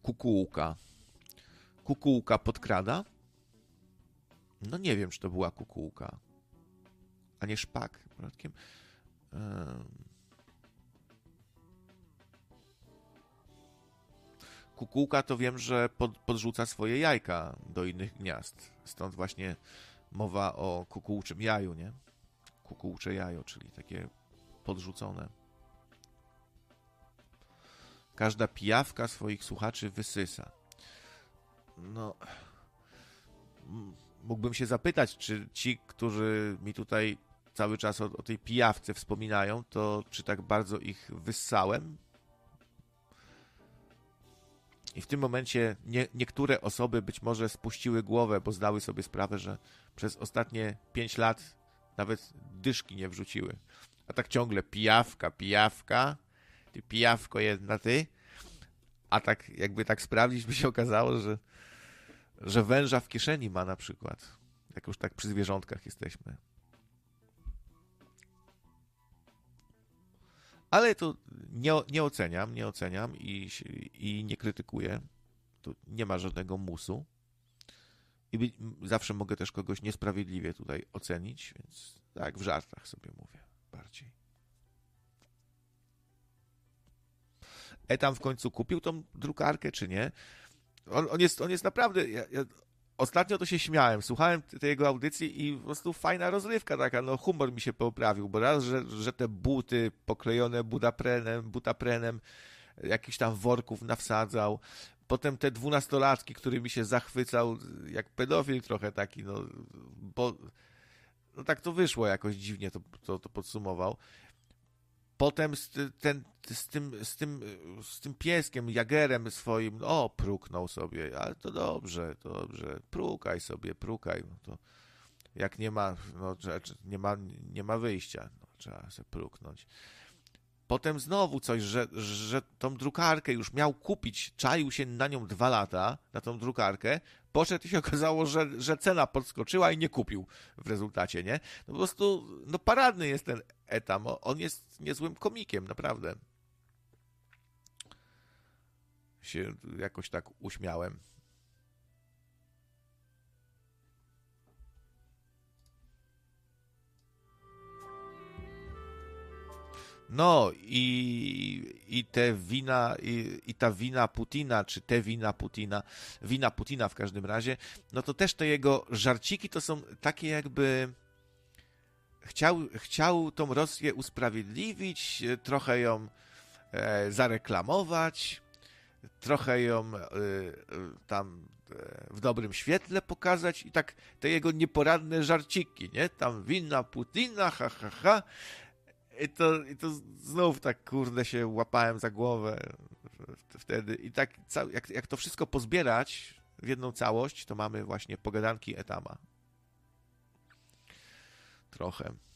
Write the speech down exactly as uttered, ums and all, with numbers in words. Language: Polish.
Kukułka. Kukułka podkrada? No nie wiem, czy to była kukułka. A nie szpak, przypadkiem. Kukułka to wiem, że pod, podrzuca swoje jajka do innych gniazd. Stąd właśnie mowa o kukułczym jaju, nie? Kukułcze jajo, czyli takie podrzucone. Każda pijawka swoich słuchaczy wysysa. No... Mógłbym się zapytać, czy ci, którzy mi tutaj cały czas o, o tej pijawce wspominają, to czy tak bardzo ich wyssałem? I w tym momencie nie, niektóre osoby być może spuściły głowę, bo zdały sobie sprawę, że przez ostatnie pięć lat nawet dyszki nie wrzuciły. A tak ciągle pijawka, pijawka, ty pijawko jedna ty. A tak jakby tak sprawdzić, by się okazało, że że węża w kieszeni ma na przykład. Jak już tak przy zwierzątkach jesteśmy. Ale to nie, nie oceniam, nie oceniam i, i nie krytykuję. Tu nie ma żadnego musu. I zawsze mogę też kogoś niesprawiedliwie tutaj ocenić, więc tak, w żartach sobie mówię bardziej. Etam w końcu kupił tą drukarkę, czy nie? On, on, jest, on jest naprawdę... Ja, ja ostatnio to się śmiałem, słuchałem tej jego audycji i po prostu fajna rozrywka taka, no humor mi się poprawił, bo raz, że, że te buty poklejone budaprenem, butaprenem, jakichś tam worków nawsadzał, potem te dwunastolatki, którymi się zachwycał, jak pedofil trochę taki, no, bo no tak to wyszło jakoś dziwnie, to, to, to podsumował. Potem z, ten, z, tym, z, tym, z tym pieskiem, jagerem swoim, o, pruknął sobie, ale to dobrze, to dobrze, prukaj sobie, prukaj, no to jak nie ma, no, nie ma, nie ma wyjścia, no, trzeba sobie pruknąć. Potem znowu coś, że, że tą drukarkę już miał kupić, czaił się na nią dwa lata, na tą drukarkę, poszedł i się okazało, że, że cena podskoczyła i nie kupił w rezultacie, nie? No po prostu, no paradny jest ten Etam, on jest niezłym komikiem, naprawdę. Się jakoś tak uśmiałem. No i, i te wina, i, i ta wina Putina, czy te wina Putina, wina Putina w każdym razie, no to też te jego żarciki to są takie jakby chciał, chciał tą Rosję usprawiedliwić, trochę ją e, zareklamować, trochę ją e, tam e, w dobrym świetle pokazać i tak te jego nieporadne żarciki, nie? Tam wina Putina, ha, ha, ha. I to, I to znów tak, kurde, się łapałem za głowę wtedy. I tak, jak, jak to wszystko pozbierać w jedną całość, to mamy właśnie pogadanki Etama. Trochę.